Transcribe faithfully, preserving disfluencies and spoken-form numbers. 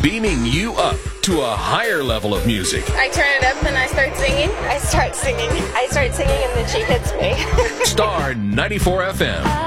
beaming you up to a higher level of music. I turn it up and I start singing. I start singing. I start singing and then she hits me. Star ninety-four F M.